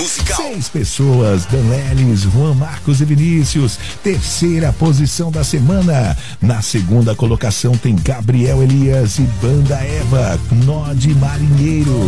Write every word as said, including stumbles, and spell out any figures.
musical. Seis pessoas, Dan Lelis, Juan Marcos e Vinícius. Terceira posição da semana. Na segunda colocação tem Gabriel Elias e Banda Eva, Nó de Marinheiro.